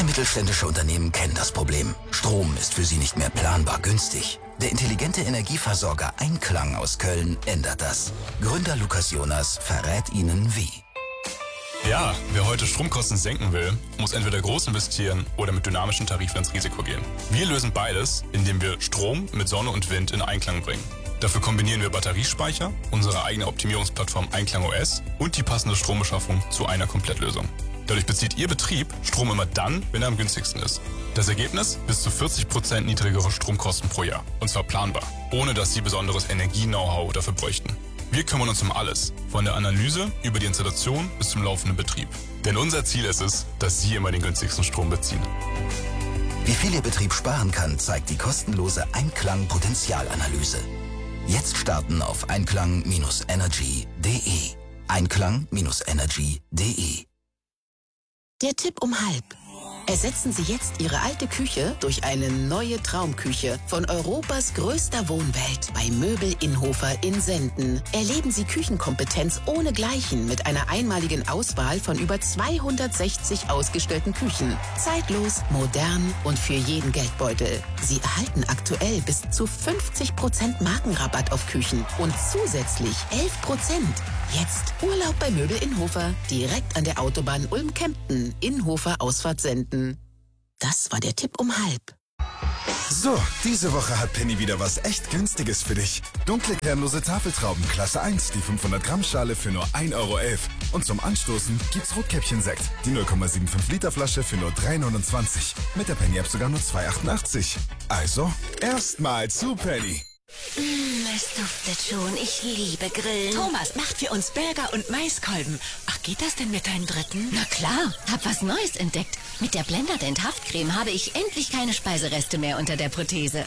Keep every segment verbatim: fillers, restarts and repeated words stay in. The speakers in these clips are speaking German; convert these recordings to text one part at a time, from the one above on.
mittelständische Unternehmen kennen das Problem. Strom ist für sie nicht mehr planbar günstig. Der intelligente Energieversorger Einklang aus Köln ändert das. Gründer Lukas Jonas verrät Ihnen wie. Ja, wer heute Stromkosten senken will, muss entweder groß investieren oder mit dynamischen Tarifen ins Risiko gehen. Wir lösen beides, indem wir Strom mit Sonne und Wind in Einklang bringen. Dafür kombinieren wir Batteriespeicher, unsere eigene Optimierungsplattform Einklang O S und die passende Strombeschaffung zu einer Komplettlösung. Dadurch bezieht Ihr Betrieb Strom immer dann, wenn er am günstigsten ist. Das Ergebnis? Bis zu vierzig Prozent niedrigere Stromkosten pro Jahr. Und zwar planbar, ohne dass Sie besonderes Energie-Know-how dafür bräuchten. Wir kümmern uns um alles, von der Analyse über die Installation bis zum laufenden Betrieb. Denn unser Ziel ist es, dass Sie immer den günstigsten Strom beziehen. Wie viel Ihr Betrieb sparen kann, zeigt die kostenlose Einklang-Potenzialanalyse. Jetzt starten auf einklang Energy punkt de. einklang Energy punkt de. Der Tipp um halb. Ersetzen Sie jetzt Ihre alte Küche durch eine neue Traumküche von Europas größter Wohnwelt bei Möbel Inhofer in Senden. Erleben Sie Küchenkompetenz ohnegleichen mit einer einmaligen Auswahl von über zweihundertsechzig ausgestellten Küchen. Zeitlos, modern und für jeden Geldbeutel. Sie erhalten aktuell bis zu fünfzig Prozent Markenrabatt auf Küchen und zusätzlich elf Prozent. Jetzt Urlaub bei Möbel Inhofer, direkt an der Autobahn Ulm-Kempten, Inhofer Ausfahrt Senden. Das war der Tipp um halb. So, diese Woche hat Penny wieder was echt Günstiges für dich. Dunkle kernlose Tafeltrauben Klasse eins, die fünfhundert Gramm Schale für nur ein Euro elf. Und zum Anstoßen gibt's Rotkäppchen-Sekt, die null Komma fünfundsiebzig Liter Flasche für nur drei neunundzwanzig. Mit der Penny-App sogar nur zwei achtundachtzig. Also, erstmal zu Penny. Mm, es duftet schon. Ich liebe Grillen. Thomas macht für uns Burger und Maiskolben. Ach, geht das denn mit deinen Dritten? Na klar, hab was Neues entdeckt. Mit der Blenderdent Haftcreme habe ich endlich keine Speisereste mehr unter der Prothese.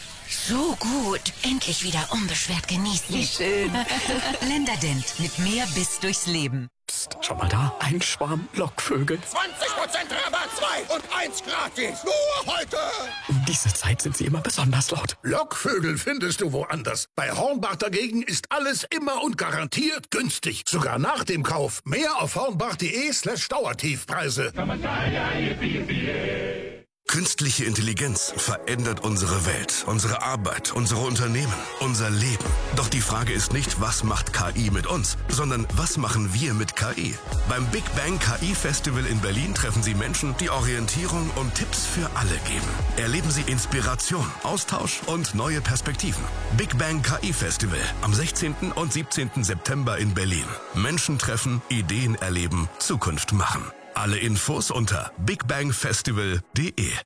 So gut. Endlich wieder unbeschwert genießen. Wie schön. Blenderdent mit mehr Biss durchs Leben. Psst, schau mal da. Ein Schwarm Lockvögel. zwanzig Prozent Rabatt, zwei und eins gratis. Nur heute. Um diese Zeit sind sie immer besonders laut. Lockvögel findest du woanders. Bei Hornbach dagegen ist alles immer und garantiert günstig. Sogar nach dem Kauf. Mehr auf hornbach.de slash Dauertiefpreise. Künstliche Intelligenz verändert unsere Welt, unsere Arbeit, unsere Unternehmen, unser Leben. Doch die Frage ist nicht, was macht K I mit uns, sondern was machen wir mit K I? Beim Big Bang K I Festival in Berlin treffen Sie Menschen, die Orientierung und Tipps für alle geben. Erleben Sie Inspiration, Austausch und neue Perspektiven. Big Bang K I Festival am sechzehnten und siebzehnten September in Berlin. Menschen treffen, Ideen erleben, Zukunft machen. Alle Infos unter big bang festival punkt de.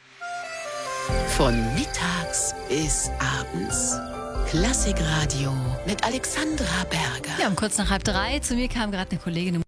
Von mittags bis abends. Klassikradio mit Alexandra Berger. Ja, um kurz nach halb drei. Zu mir kam gerade eine Kollegin.